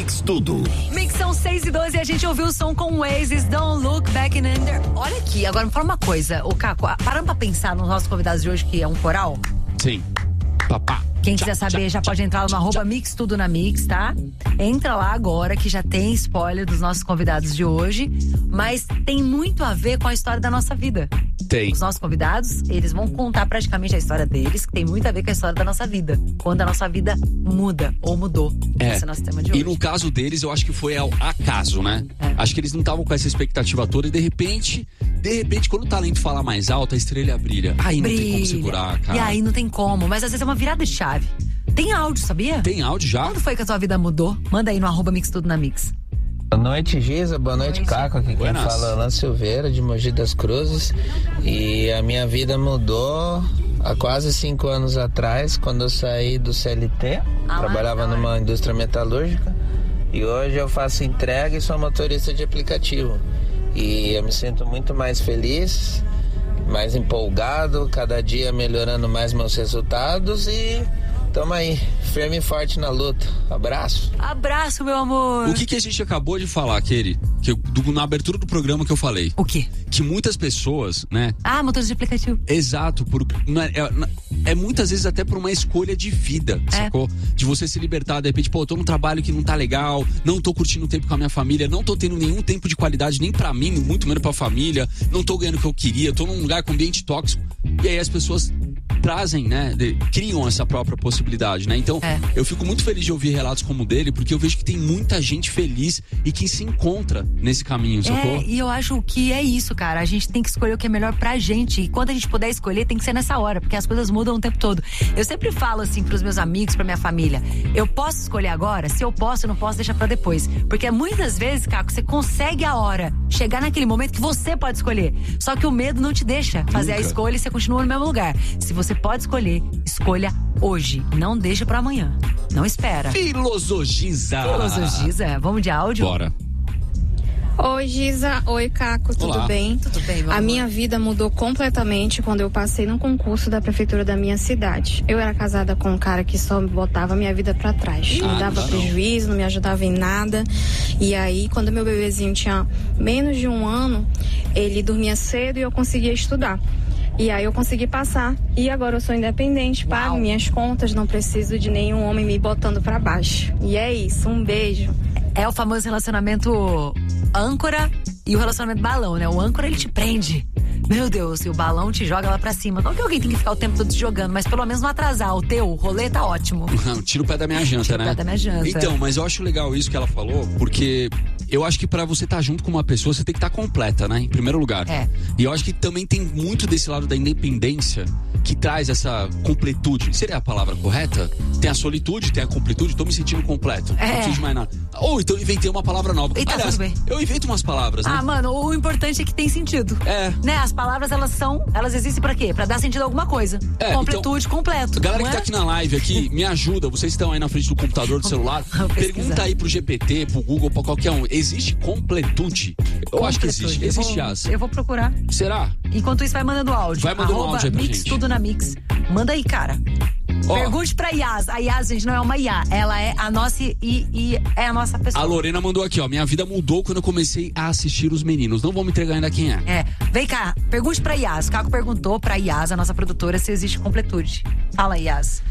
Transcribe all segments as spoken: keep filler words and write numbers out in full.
Mix Tudo. Mix são seis e doze e a gente ouviu o som com Oasis, Don't Look Back in Under. Olha aqui, agora me fala uma coisa, o Caco, parando pra pensar nos nossos convidados de hoje, que é um coral? Sim. Papá. Quem quiser saber já pode entrar no arroba Mix Tudo na Mix, tá? Entra lá agora que já tem spoiler dos nossos convidados de hoje, mas tem muito a ver com a história da nossa vida. Tem. Os nossos convidados, eles vão contar praticamente a história deles, que tem muito a ver com a história da nossa vida. Quando a nossa vida muda ou mudou. É. Esse é o nosso tema de hoje. E no caso deles, eu acho que foi ao acaso, né? É. Acho que eles não estavam com essa expectativa toda e de repente, de repente, quando o talento fala mais alto, a estrela brilha. Aí Brilha. não tem como segurar, cara. E aí não tem como, mas às vezes é uma virada de chave. Tem áudio, sabia? Tem áudio já? Quando foi que a tua vida mudou? Manda aí no arroba Mix Tudo na Mix. Boa noite, Giza. Boa noite, noite. Caco. Aqui Buenas. quem fala é Alan Silveira, de Mogi das Cruzes. E a minha vida mudou há quase cinco anos atrás, quando eu saí do C L T. Ah, trabalhava lá, numa indústria metalúrgica. E hoje eu faço entrega e sou motorista de aplicativo. E eu me sinto muito mais feliz, mais empolgado, cada dia melhorando mais meus resultados e... Tamo aí, firme e forte na luta. Abraço. Abraço, meu amor. O que que a gente acabou de falar, Keri? Que eu, do, na abertura do programa que eu falei. O quê? Que muitas pessoas, né? Ah, motores de aplicativo. Exato, por, não é, é, é muitas vezes até por uma escolha de vida, É. sacou? De você se libertar, de repente, pô, eu tô num trabalho que não tá legal, não tô curtindo tempo com a minha família, não tô tendo nenhum tempo de qualidade, nem pra mim, muito menos pra família, não tô ganhando o que eu queria, tô num lugar com ambiente tóxico. E aí as pessoas trazem, né, de, criam essa própria possibilidade, né? Então, É. eu fico muito feliz de ouvir relatos como o dele, porque eu vejo que tem muita gente feliz e que se encontra nesse caminho, sacou? É, e eu acho que é isso, cara. A gente tem que escolher o que é melhor pra gente. E quando a gente puder escolher, tem que ser nessa hora, porque as coisas mudam o tempo todo. Eu sempre falo assim pros meus amigos, pra minha família: eu posso escolher agora? Se eu posso, eu não posso deixar pra depois. Porque muitas vezes, Caco, você consegue a hora, chegar naquele momento que você pode escolher. Só que o medo não te deixa fazer Nunca. a escolha e você continua no mesmo lugar. Se você pode escolher, escolha hoje. Não deixa pra amanhã. Não espera. Filosogiza! Filosogiza. Vamos de áudio? Bora. Oi, Giza. Oi, Caco. Tudo Olá. bem? Tudo bem, meu A amor. minha vida mudou completamente quando eu passei num concurso da prefeitura da minha cidade. Eu era casada com um cara que só botava a minha vida pra trás. Ah, me dava não. prejuízo, não me ajudava em nada. E aí, quando meu bebezinho tinha menos de um ano, ele dormia cedo e eu conseguia estudar. E aí eu consegui passar. E agora eu sou independente, pago Uau. minhas contas, não preciso de nenhum homem me botando pra baixo. E é isso, um beijo. É o famoso relacionamento âncora e o relacionamento balão, né? O âncora, ele te prende. Meu Deus, e o balão te joga lá pra cima. Não que alguém tem que ficar o tempo todo te jogando, mas pelo menos não atrasar. O teu rolê tá ótimo. Tira o pé da minha janta, Tira o né? pé da minha janta. Então, mas eu acho legal isso que ela falou, porque eu acho que pra você estar junto com uma pessoa, você tem que estar completa, né? Em primeiro lugar. É. E eu acho que também tem muito desse lado da independência que traz essa completude. Seria a palavra correta? Tem a solitude, tem a completude, tô me sentindo completo. É. Não preciso de mais nada. Ou então eu inventei uma palavra nova. E tá Aliás, tudo bem. eu invento umas palavras, né? Ah, mano, o importante é que tem sentido. É. Né? As palavras, elas são, elas existem pra quê? Pra dar sentido a alguma coisa. É, Completude, completo. Galera não que tá é? aqui na live aqui, me ajuda. Vocês estão aí na frente do computador, do celular. Vou pesquisar. Pergunta aí pro G P T, pro Google, pra qualquer um. Existe completude? Eu acho que existe. Completude. Existe, eu vou, Yas. eu vou procurar. Será? Enquanto isso, vai mandando áudio. Vai mandando Arroba áudio aí pra Mix gente. Tudo na Mix. Manda aí, cara. Ó, Pergunte pra Yas. A Yas, gente, não é uma I A. Ela é a nossa I, I é a nossa pessoa. a Lorena mandou aqui, ó. Minha vida mudou quando eu comecei a assistir os meninos. Não vou me entregar ainda quem é. É. Vem cá, pergunte pra Yas. O Caco perguntou pra Yas, a nossa produtora, se existe completude. Fala, Yas.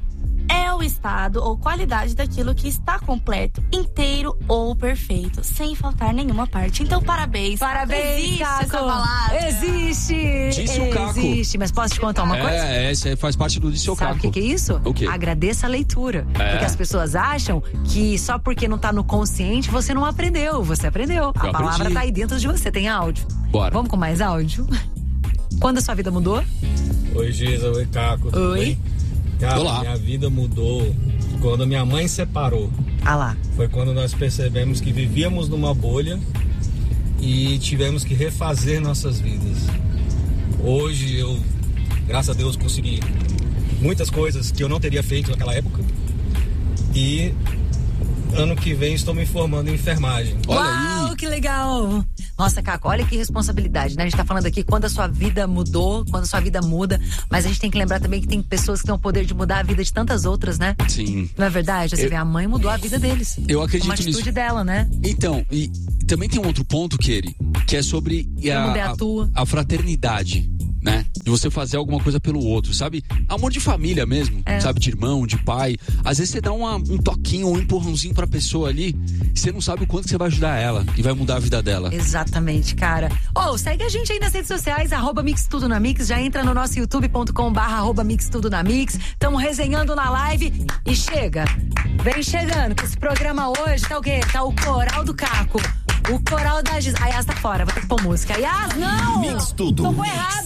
É o estado ou qualidade daquilo que está completo, inteiro ou perfeito, sem faltar nenhuma parte. Então, parabéns. Parabéns, Existe Caco. essa palavra. Existe. Disse o Caco. Existe. Mas posso te contar uma coisa? É, essa faz parte do seu Sabe o Caco. que, que é isso? O quê? Agradeça a leitura. É. Porque as pessoas acham que só porque não tá no consciente você não aprendeu. Você aprendeu. A Eu palavra aprendi. tá aí dentro de você. Tem áudio. Bora. Vamos com mais áudio? Quando a sua vida mudou? Oi, Giza, oi, Caco. Tudo Oi. bem? Cara, Olá. minha vida mudou quando minha mãe separou. Ah lá. Foi quando nós percebemos que vivíamos numa bolha e tivemos que refazer nossas vidas. Hoje eu, graças a Deus, consegui muitas coisas que eu não teria feito naquela época. E ano que vem estou me formando em enfermagem. Olha Uau, aí. que legal. Nossa, Caco, olha que responsabilidade, né? A gente tá falando aqui quando a sua vida mudou, quando a sua vida muda, mas a gente tem que lembrar também que tem pessoas que têm o poder de mudar a vida de tantas outras, né? Sim. Não é verdade? Você Eu- vê, a mãe mudou a vida deles. Eu acredito Uma atitude nisso. dela, né? Então, e também tem um outro ponto, Keri, que é sobre a, mundo é a a- tua. a fraternidade, né? De você fazer alguma coisa pelo outro, sabe? Amor de família mesmo, É. sabe? De irmão, de pai. Às vezes você dá uma- um toquinho, um empurrãozinho pra pessoa ali, você não sabe o quanto que você vai ajudar ela e vai mudar a vida dela. Exatamente, cara. Ô, segue a gente aí nas redes sociais, arroba Mix Tudo na Mix. Já entra no nosso youtube ponto com barra arroba Mix Tudo na Mix. Tamo resenhando na live e chega. Vem chegando, que esse programa hoje tá o quê? Tá o Coral do Caco. O Coral da Giz... A Yas tá fora, vou ter que pôr música. Yas, não! Mix Tudo. Tocou errado.